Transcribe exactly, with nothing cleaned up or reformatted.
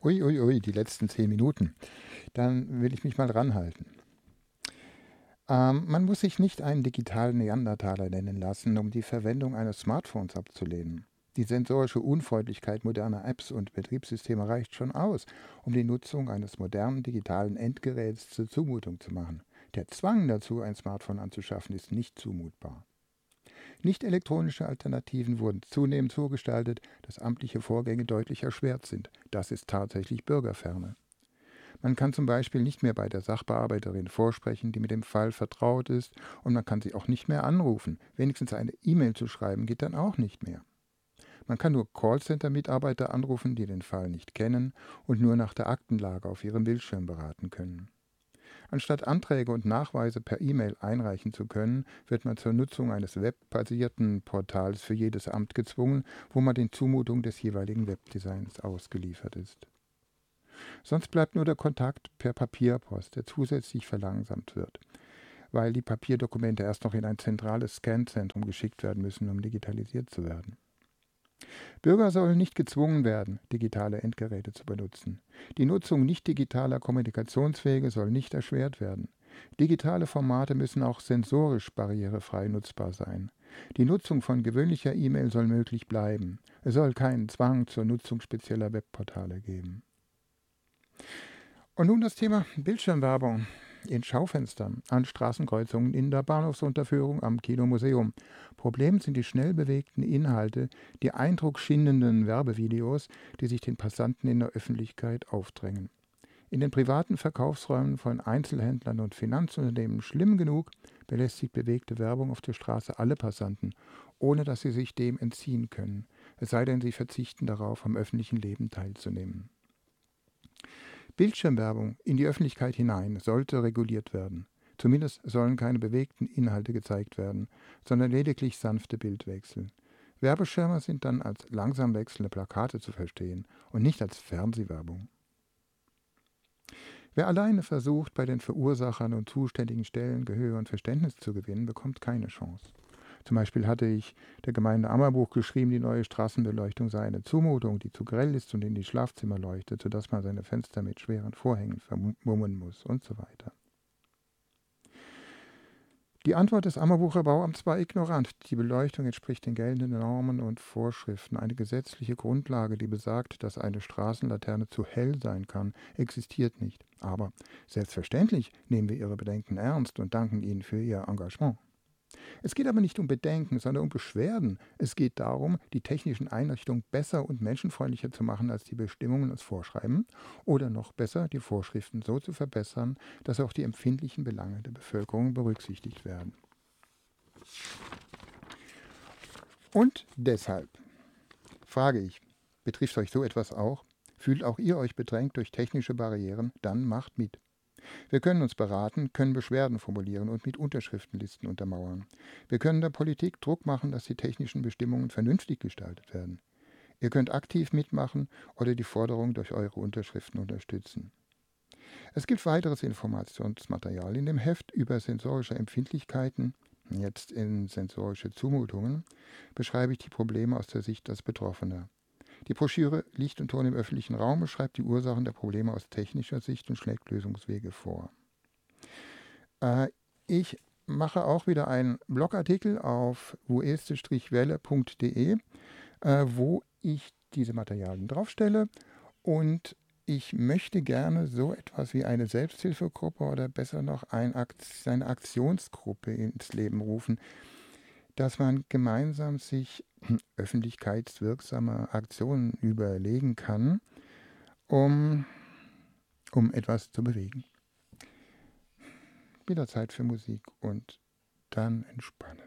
Ui, ui, ui, die letzten zehn Minuten. Dann will ich mich mal ranhalten. Ähm, man muss sich nicht einen digitalen Neandertaler nennen lassen, um die Verwendung eines Smartphones abzulehnen. Die sensorische Unfreundlichkeit moderner Apps und Betriebssysteme reicht schon aus, um die Nutzung eines modernen digitalen Endgeräts zur Zumutung zu machen. Der Zwang dazu, ein Smartphone anzuschaffen, ist nicht zumutbar. Nicht elektronische Alternativen wurden zunehmend so gestaltet, dass amtliche Vorgänge deutlich erschwert sind. Das ist tatsächlich Bürgerferne. Man kann zum Beispiel nicht mehr bei der Sachbearbeiterin vorsprechen, die mit dem Fall vertraut ist, und man kann sie auch nicht mehr anrufen. Wenigstens eine E-Mail zu schreiben geht dann auch nicht mehr. Man kann nur Callcenter-Mitarbeiter anrufen, die den Fall nicht kennen und nur nach der Aktenlage auf ihrem Bildschirm beraten können. Anstatt Anträge und Nachweise per E-Mail einreichen zu können, wird man zur Nutzung eines webbasierten Portals für jedes Amt gezwungen, wo man den Zumutungen des jeweiligen Webdesigns ausgeliefert ist. Sonst bleibt nur der Kontakt per Papierpost, der zusätzlich verlangsamt wird, weil die Papierdokumente erst noch in ein zentrales Scanzentrum geschickt werden müssen, um digitalisiert zu werden. Bürger sollen nicht gezwungen werden, digitale Endgeräte zu benutzen. Die Nutzung nicht digitaler Kommunikationswege soll nicht erschwert werden. Digitale Formate müssen auch sensorisch barrierefrei nutzbar sein. Die Nutzung von gewöhnlicher E-Mail soll möglich bleiben. Es soll keinen Zwang zur Nutzung spezieller Webportale geben. Und nun das Thema Bildschirmwerbung in Schaufenstern, an Straßenkreuzungen, in der Bahnhofsunterführung, am Kinomuseum. Problem sind die schnell bewegten Inhalte, die eindrucksschindenden Werbevideos, die sich den Passanten in der Öffentlichkeit aufdrängen. In den privaten Verkaufsräumen von Einzelhändlern und Finanzunternehmen schlimm genug belästigt bewegte Werbung auf der Straße alle Passanten, ohne dass sie sich dem entziehen können, es sei denn, sie verzichten darauf, am öffentlichen Leben teilzunehmen. Bildschirmwerbung in die Öffentlichkeit hinein sollte reguliert werden. Zumindest sollen keine bewegten Inhalte gezeigt werden, sondern lediglich sanfte Bildwechsel. Werbeschirme sind dann als langsam wechselnde Plakate zu verstehen und nicht als Fernsehwerbung. Wer alleine versucht, bei den Verursachern und zuständigen Stellen Gehör und Verständnis zu gewinnen, bekommt keine Chance. Zum Beispiel hatte ich der Gemeinde Ammerbuch geschrieben, die neue Straßenbeleuchtung sei eine Zumutung, die zu grell ist und in die Schlafzimmer leuchtet, sodass man seine Fenster mit schweren Vorhängen vermummen muss und so weiter. Die Antwort des Ammerbucher Bauamts war ignorant. Die Beleuchtung entspricht den geltenden Normen und Vorschriften. Eine gesetzliche Grundlage, die besagt, dass eine Straßenlaterne zu hell sein kann, existiert nicht. Aber selbstverständlich nehmen wir Ihre Bedenken ernst und danken Ihnen für Ihr Engagement. Es geht aber nicht um Bedenken, sondern um Beschwerden. Es geht darum, die technischen Einrichtungen besser und menschenfreundlicher zu machen, als die Bestimmungen es vorschreiben, oder noch besser, die Vorschriften so zu verbessern, dass auch die empfindlichen Belange der Bevölkerung berücksichtigt werden. Und deshalb frage ich, betrifft euch so etwas auch? Fühlt auch ihr euch bedrängt durch technische Barrieren? Dann macht mit. Wir können uns beraten, können Beschwerden formulieren und mit Unterschriftenlisten untermauern. Wir können der Politik Druck machen, dass die technischen Bestimmungen vernünftig gestaltet werden. Ihr könnt aktiv mitmachen oder die Forderung durch eure Unterschriften unterstützen. Es gibt weiteres Informationsmaterial in dem Heft über sensorische Empfindlichkeiten, jetzt in sensorische Zumutungen, beschreibe ich die Probleme aus der Sicht als Betroffener. Die Broschüre Licht und Ton im öffentlichen Raum beschreibt die Ursachen der Probleme aus technischer Sicht und schlägt Lösungswege vor. Äh, ich mache auch wieder einen Blogartikel auf vueste-welle punkt de, äh, wo ich diese Materialien draufstelle, und ich möchte gerne so etwas wie eine Selbsthilfegruppe oder besser noch ein Akt, eine Aktionsgruppe ins Leben rufen, dass man gemeinsam sich öffentlichkeitswirksame Aktionen überlegen kann, um, um etwas zu bewegen. Wieder Zeit für Musik und dann entspannen.